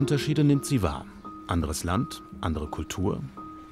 Unterschiede nimmt sie wahr. Anderes Land, andere Kultur.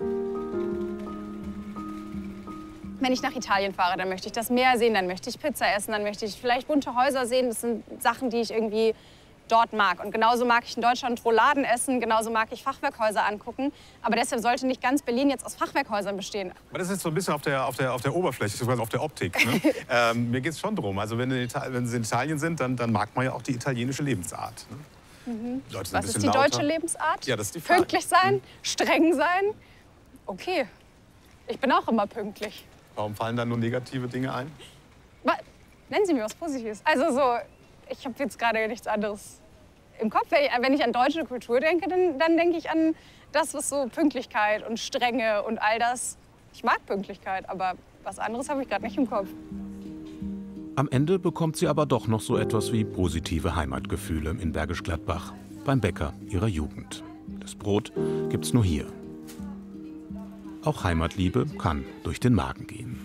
Wenn ich nach Italien fahre, dann möchte ich das Meer sehen, dann möchte ich Pizza essen, dann möchte ich vielleicht bunte Häuser sehen. Das sind Sachen, die ich irgendwie dort mag. Und genauso mag ich in Deutschland Rouladen essen, genauso mag ich Fachwerkhäuser angucken. Aber deshalb sollte nicht ganz Berlin jetzt aus Fachwerkhäusern bestehen. Aber das ist so ein bisschen auf der Oberfläche, sogar auf der Optik. Ne? Mir geht es schon darum, also wenn Sie in Italien sind, dann mag man ja auch die italienische Lebensart. Ne? Mhm. Was ist die deutsche Lebensart? Ja, das ist die Frage. Pünktlich sein, streng sein. Okay, ich bin auch immer pünktlich. Warum fallen da nur negative Dinge ein? Nennen Sie mir was Positives. Also so, ich habe jetzt gerade nichts anderes im Kopf. Wenn ich an deutsche Kultur denke, dann denke ich an das, was so Pünktlichkeit und Strenge und all das. Ich mag Pünktlichkeit, aber was anderes habe ich gerade nicht im Kopf. Am Ende bekommt sie aber doch noch so etwas wie positive Heimatgefühle in Bergisch Gladbach, beim Bäcker ihrer Jugend. Das Brot gibt's nur hier. Auch Heimatliebe kann durch den Magen gehen.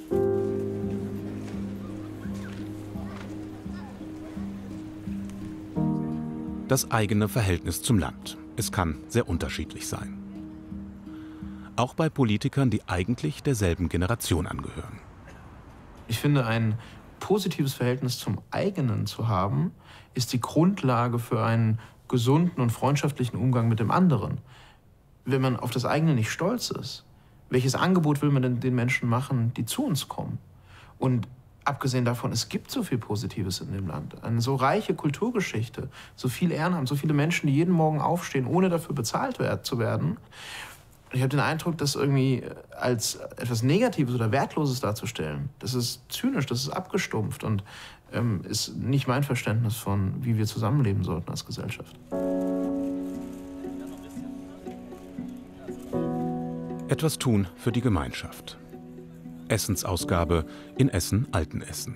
Das eigene Verhältnis zum Land. Es kann sehr unterschiedlich sein. Auch bei Politikern, die eigentlich derselben Generation angehören. Ich finde, ein positives Verhältnis zum eigenen zu haben, ist die Grundlage für einen gesunden und freundschaftlichen Umgang mit dem anderen. Wenn man auf das eigene nicht stolz ist, welches Angebot will man denn den Menschen machen, die zu uns kommen? Und abgesehen davon, es gibt so viel Positives in dem Land. Eine so reiche Kulturgeschichte, so viel Ehrenamt, so viele Menschen, die jeden Morgen aufstehen, ohne dafür bezahlt zu werden. Ich habe den Eindruck, das irgendwie als etwas Negatives oder Wertloses darzustellen, das ist zynisch, das ist abgestumpft und ist nicht mein Verständnis von, wie wir zusammenleben sollten als Gesellschaft. Etwas tun für die Gemeinschaft. Essensausgabe in Essen-Altenessen.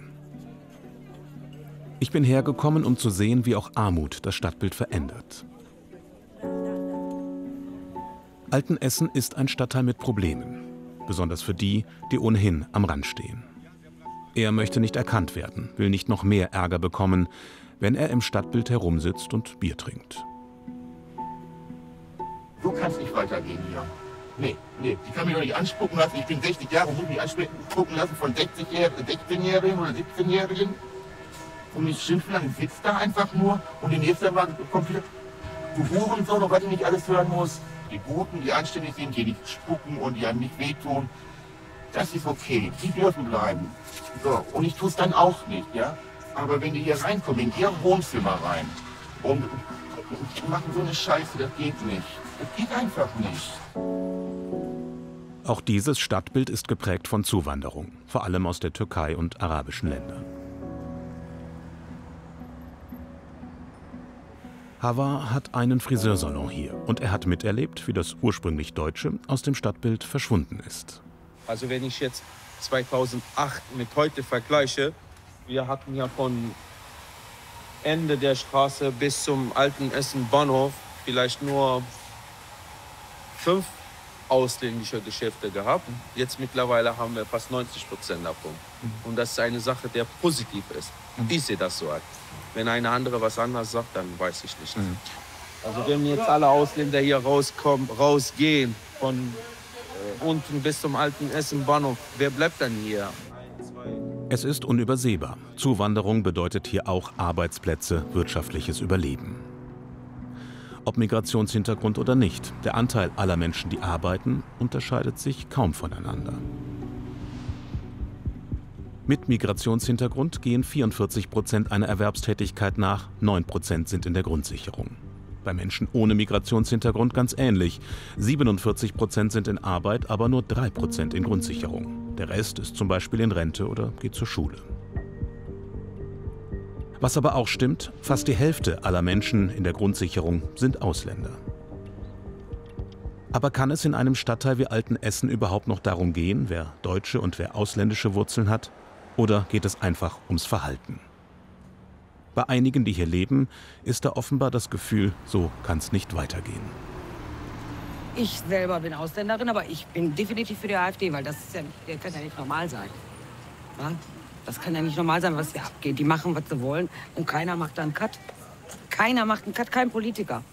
Ich bin hergekommen, um zu sehen, wie auch Armut das Stadtbild verändert. Altenessen ist ein Stadtteil mit Problemen, besonders für die, die ohnehin am Rand stehen. Er möchte nicht erkannt werden, will nicht noch mehr Ärger bekommen, wenn er im Stadtbild herumsitzt und Bier trinkt. So kann es nicht weitergehen hier. Nee, ich kann mich doch nicht anspucken lassen. Ich bin 60 Jahre und muss mich anspucken lassen von 16-Jährigen oder 17-Jährigen. Und mich schimpfen, dann sitzt da einfach nur und die nächste Mal kommt wieder, du Hurensohn, und was ich nicht alles hören muss. Die Guten, die anständig sind, die nicht spucken und die einem nicht wehtun, das ist okay, die dürfen bleiben. So, und ich tue es dann auch nicht, ja. Aber wenn die hier reinkommen, in ihr Wohnzimmer rein und machen so eine Scheiße, das geht nicht. Das geht einfach nicht. Auch dieses Stadtbild ist geprägt von Zuwanderung, vor allem aus der Türkei und arabischen Ländern. Hava hat einen Friseursalon hier und er hat miterlebt, wie das ursprünglich Deutsche aus dem Stadtbild verschwunden ist. Also wenn ich jetzt 2008 mit heute vergleiche, wir hatten ja von Ende der Straße bis zum Altenessen Bahnhof vielleicht nur 5 ausländische Geschäfte gehabt. Jetzt mittlerweile haben wir fast 90% davon. Und das ist eine Sache, die positiv ist. Ich sehe das so. Wenn eine andere was anderes sagt, dann weiß ich nicht. Also wenn jetzt alle Ausländer hier rausgehen, von unten bis zum Altenessen Bahnhof, wer bleibt dann hier? Es ist unübersehbar. Zuwanderung bedeutet hier auch Arbeitsplätze, wirtschaftliches Überleben. Ob Migrationshintergrund oder nicht, der Anteil aller Menschen, die arbeiten, unterscheidet sich kaum voneinander. Mit Migrationshintergrund gehen 44% einer Erwerbstätigkeit nach, 9% sind in der Grundsicherung. Bei Menschen ohne Migrationshintergrund ganz ähnlich. 47% sind in Arbeit, aber nur 3% in Grundsicherung. Der Rest ist zum Beispiel in Rente oder geht zur Schule. Was aber auch stimmt, fast die Hälfte aller Menschen in der Grundsicherung sind Ausländer. Aber kann es in einem Stadtteil wie Altenessen überhaupt noch darum gehen, wer deutsche und wer ausländische Wurzeln hat? Oder geht es einfach ums Verhalten? Bei einigen, die hier leben, ist da offenbar das Gefühl, so kann es nicht weitergehen. Ich selber bin Ausländerin, aber ich bin definitiv für die AfD, weil das kann ja nicht normal sein. Ja? Das kann ja nicht normal sein, was hier abgeht. Die machen, was sie wollen und keiner macht da einen Cut. Keiner macht einen Cut, kein Politiker.